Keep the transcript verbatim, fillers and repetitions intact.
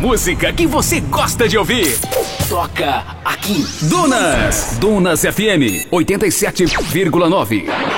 música que você gosta de ouvir. Toca aqui. Dunas. Dunas F M oitenta e sete vírgula nove.